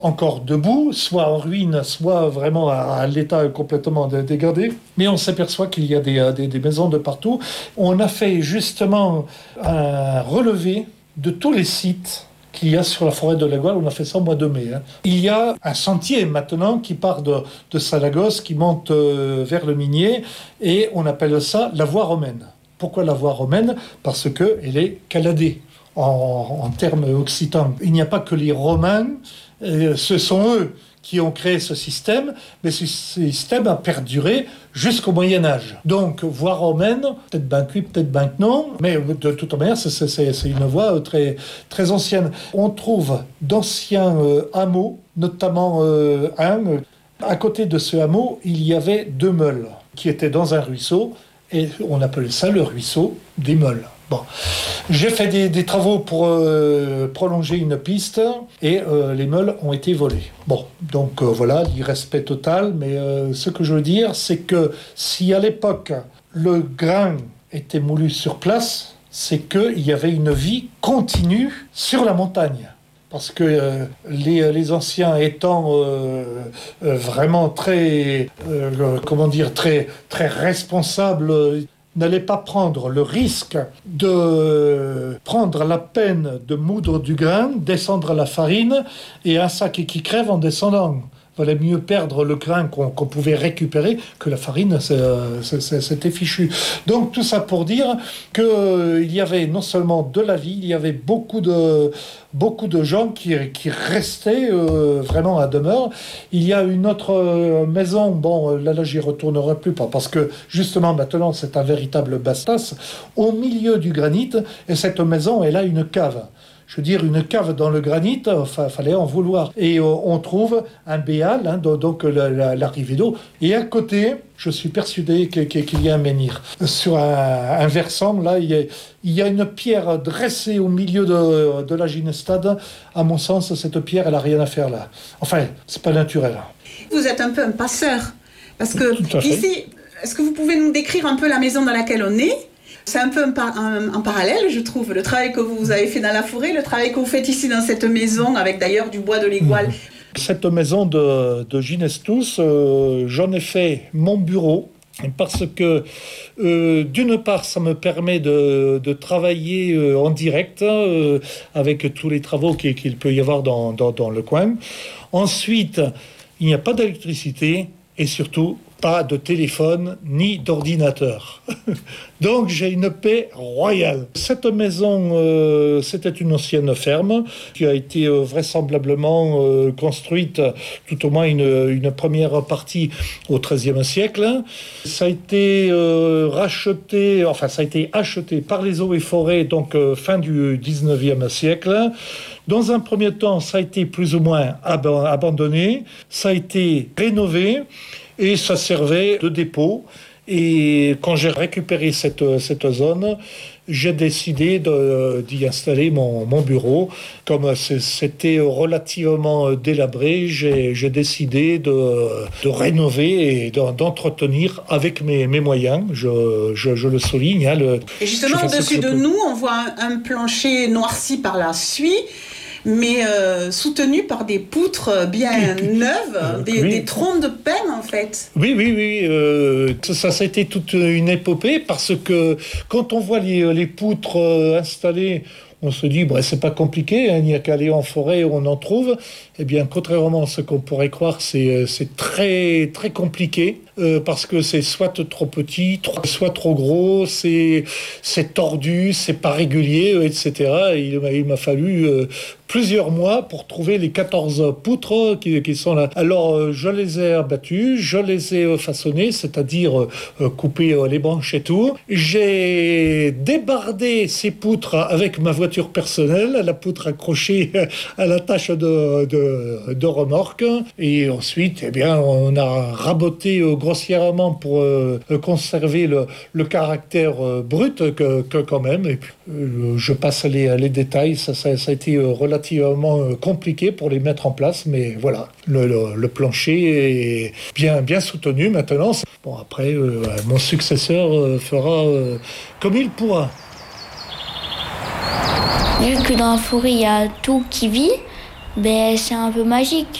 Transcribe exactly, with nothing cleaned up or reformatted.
encore debout, soit en ruine, soit vraiment à, à l'état complètement dégradé. Mais on s'aperçoit qu'il y a des, des, des maisons de partout. On a fait justement un relevé de tous les sites qu'il y a sur la forêt de la Gouale. On a fait ça au mois de mai. Hein. Il y a un sentier maintenant qui part de, de Salagosse, qui monte euh, vers le Minier, et on appelle ça la voie romaine. Pourquoi la voie romaine ? Parce qu'elle est caladée en, en termes occitans. Il n'y a pas que les Romains, euh, ce sont eux qui ont créé ce système, mais ce système a perduré jusqu'au Moyen-Âge. Donc, voie romaine, peut-être ben que oui, peut-être ben que non, mais de toute manière, c'est, c'est, c'est une voie très, très ancienne. On trouve d'anciens euh, hameaux, notamment euh, un. À côté de ce hameau, il y avait deux meules qui étaient dans un ruisseau, et on appelait ça le ruisseau des meules. Bon, j'ai fait des, des travaux pour euh, prolonger une piste et euh, les meules ont été volées. Bon, donc euh, voilà, l'irrespect total, mais euh, ce que je veux dire, c'est que si à l'époque le grain était moulu sur place, c'est qu'il y avait une vie continue sur la montagne. Parce que euh, les, les anciens étant euh, euh, vraiment très, euh, comment dire, très, très responsables, euh, n'allait pas prendre le risque de prendre la peine de moudre du grain, descendre la farine et un sac qui crève en descendant. Il valait mieux perdre le grain qu'on, qu'on pouvait récupérer que la farine, c'est, c'est, c'est, c'était fichu. Donc tout ça pour dire qu'il euh, y avait non seulement de la vie, il y avait beaucoup de, beaucoup de gens qui, qui restaient euh, vraiment à demeure. Il y a une autre euh, maison, bon là, là j'y retournerai plus pas, parce que justement maintenant c'est un véritable bastas, au milieu du granit, et cette maison elle a une cave. Je veux dire, une cave dans le granit, il enfin, fallait en vouloir. Et euh, on trouve un béal, hein, donc la, la, l'arrivée d'eau. Et à côté, je suis persuadé que, que, qu'il y a un menhir. Sur un, un versant, là, il y, a, il y a une pierre dressée au milieu de, de la Ginestad. À mon sens, cette pierre, elle n'a rien à faire là. Enfin, c'est pas naturel. Vous êtes un peu un passeur. Parce que ici, est-ce que vous pouvez nous décrire un peu la maison dans laquelle on est ? C'est un peu un, par, un, un parallèle, je trouve, le travail que vous avez fait dans la forêt, le travail que vous faites ici dans cette maison, avec d'ailleurs du bois de l'Égual. Cette maison de, de Ginestous, euh, j'en ai fait mon bureau, parce que, euh, d'une part, ça me permet de, de travailler euh, en direct, euh, avec tous les travaux qu'il, qu'il peut y avoir dans, dans, dans le coin. Ensuite, il n'y a pas d'électricité, et surtout, pas de téléphone ni d'ordinateur. Donc j'ai une paix royale. Cette maison, euh, c'était une ancienne ferme qui a été euh, vraisemblablement euh, construite, tout au moins une, une première partie au treizième siècle. Ça a été euh, racheté, enfin ça a été acheté par les Eaux et Forêts, donc euh, fin du dix-neuvième siècle. Dans un premier temps, ça a été plus ou moins ab- abandonné, ça a été rénové, et ça servait de dépôt. Et quand j'ai récupéré cette, cette zone, j'ai décidé de, d'y installer mon, mon bureau. Comme c'était relativement délabré, j'ai, j'ai décidé de, de rénover et de, d'entretenir avec mes, mes moyens. Je, je, je le souligne. Hein, le, et justement, au-dessus de nous, on voit un, un plancher noirci par la suie, mais euh, soutenu par des poutres bien neuves, des, oui. des troncs de pin en fait. Oui, oui, oui. Euh, ça, ça a été toute une épopée parce que quand on voit les, les poutres installées, on se dit, bah, c'est pas compliqué, hein, il n'y a qu'à aller en forêt où on en trouve. Eh bien, contrairement à ce qu'on pourrait croire, c'est, c'est très, très compliqué. Euh, parce que c'est soit trop petit, trop, soit trop gros, c'est, c'est tordu, c'est pas régulier, et cetera. Et il, m'a, il m'a fallu euh, plusieurs mois pour trouver les quatorze poutres qui, qui sont là. Alors, euh, je les ai abattues, je les ai façonnées, c'est-à-dire euh, coupé euh, les branches et tout. J'ai débardé ces poutres avec ma voiture personnelle, la poutre accrochée à l'attache de, de, de remorque. Et ensuite, eh bien, on a raboté euh, grossièrement pour euh, conserver le, le caractère euh, brut que, que quand même. Et puis, euh, je passe les, les détails. Ça, ça, ça a été relativement compliqué pour les mettre en place, mais voilà, le, le, le plancher est bien, bien soutenu maintenant. Bon, après, euh, mon successeur euh, fera euh, comme il pourra. Vu que dans la forêt, il y a tout qui vit, Ben, c'est un peu magique.